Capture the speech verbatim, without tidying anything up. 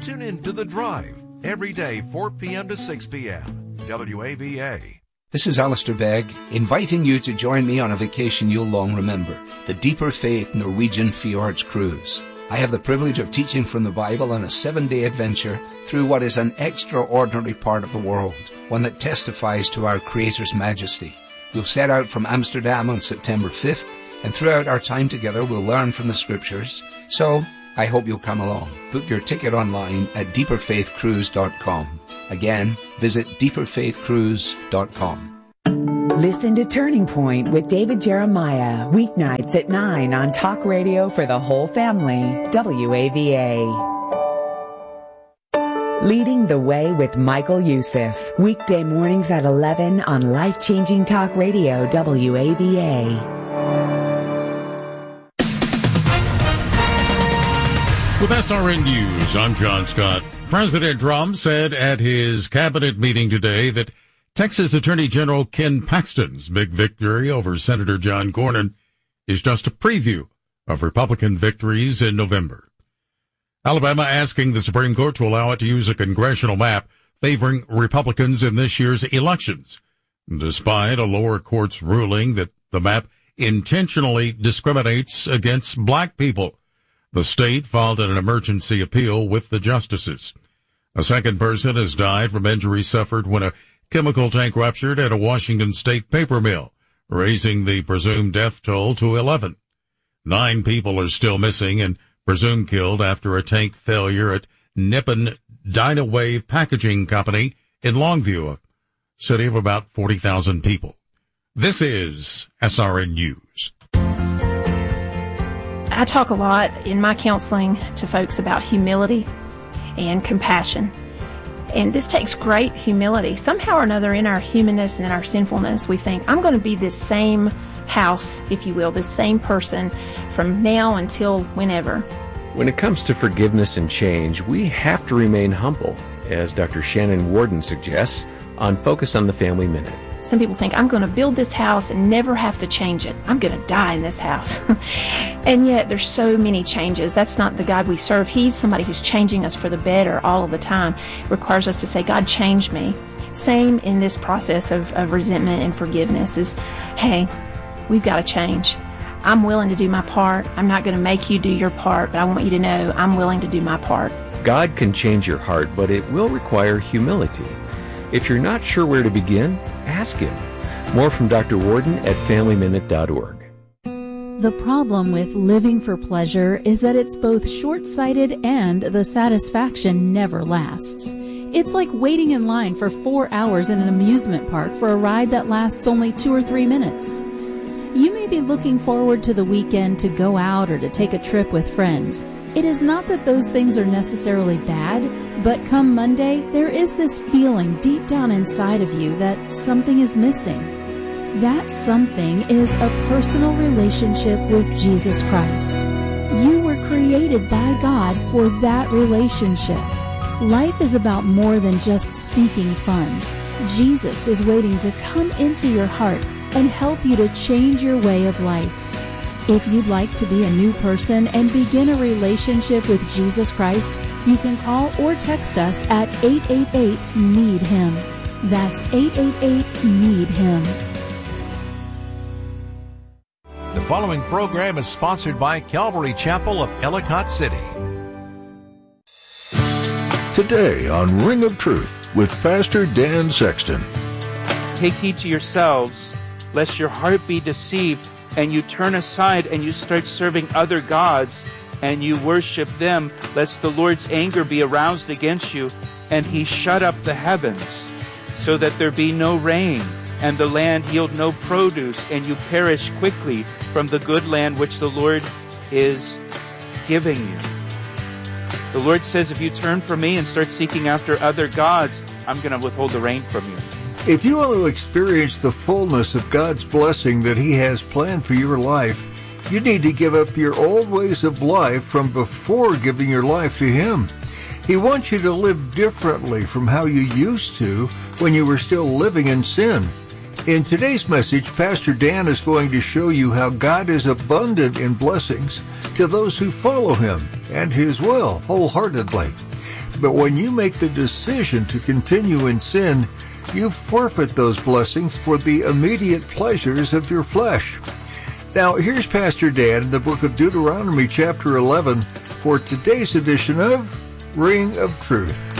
Tune in to The Drive every day, four p.m. to six p.m. W A V A. This is Alistair Begg, inviting you to join me on a vacation you'll long remember, the Deeper Faith Norwegian Fjords Cruise. I have the privilege of teaching from the Bible on a seven-day adventure through what is an extraordinary part of the world, one that testifies to our Creator's majesty. We'll set out from Amsterdam on September fifth, and throughout our time together we'll learn from the Scriptures. So, I hope you'll come along. Book your ticket online at deeper faith cruise dot com. Again, visit deeper faith cruise dot com. Listen to Turning Point with David Jeremiah, weeknights at nine on Talk Radio for the whole family, W A V A. Leading the Way with Michael Youssef, weekday mornings at eleven on Life-Changing Talk Radio, W A V A. With S R N News, I'm John Scott. President Trump said at his cabinet meeting today that Texas Attorney General Ken Paxton's big victory over Senator John Cornyn is just a preview of Republican victories in November. Alabama asking the Supreme Court to allow it to use a congressional map favoring Republicans in this year's elections, despite a lower court's ruling that the map intentionally discriminates against black people. The state filed an emergency appeal with the justices. A second person has died from injuries suffered when a chemical tank ruptured at a Washington state paper mill, raising the presumed death toll to eleven. Nine people are still missing and presumed killed after a tank failure at Nippon Dynawave Packaging Company in Longview, a city of about forty thousand people. This is S R N News. I talk a lot in my counseling to folks about humility and compassion. And this takes great humility. Somehow or another in our humanness and in our sinfulness, we think, I'm going to be this same house, if you will, this same person from now until whenever. When it comes to forgiveness and change, we have to remain humble, as Doctor Shannon Warden suggests on Focus on the Family Minute. Some people think, I'm going to build this house and never have to change it. I'm going to die in this house. And yet there's so many changes. That's not the God we serve. He's somebody who's changing us for the better all of the time. It requires us to say, God, change me. Same in this process of, of resentment and forgiveness is, hey, we've got to change. I'm willing to do my part. I'm not going to make you do your part, but I want you to know I'm willing to do my part. God can change your heart, but it will require humility. If you're not sure where to begin, ask Him. More from Doctor Warden at family minute dot org. The problem with living for pleasure is that it's both short-sighted and the satisfaction never lasts. It's like waiting in line for four hours in an amusement park for a ride that lasts only two or three minutes. You may be looking forward to the weekend to go out or to take a trip with friends. It is not that those things are necessarily bad, but come Monday, there is this feeling deep down inside of you that something is missing. That something is a personal relationship with Jesus Christ. You were created by God for that relationship. Life is about more than just seeking fun. Jesus is waiting to come into your heart and help you to change your way of life. If you'd like to be a new person and begin a relationship with Jesus Christ, you can call or text us at eight eight eight, need him. That's eight eight eight, need him. The following program is sponsored by Calvary Chapel of Ellicott City. Today on Ring of Truth with Pastor Dan Sexton. Take heed to yourselves, lest your heart be deceived, and you turn aside and you start serving other gods, and you worship them, lest the Lord's anger be aroused against you, and He shut up the heavens, so that there be no rain, and the land yield no produce, and you perish quickly from the good land which the Lord is giving you. The Lord says, if you turn from me and start seeking after other gods, I'm going to withhold the rain from you. If you want to experience the fullness of God's blessing that He has planned for your life, you need to give up your old ways of life from before giving your life to Him. He wants you to live differently from how you used to when you were still living in sin. In today's message, Pastor Dan is going to show you how God is abundant in blessings to those who follow Him and His will wholeheartedly. But when you make the decision to continue in sin, you forfeit those blessings for the immediate pleasures of your flesh. Now, here's Pastor Dan in the book of Deuteronomy chapter eleven for today's edition of Ring of Truth.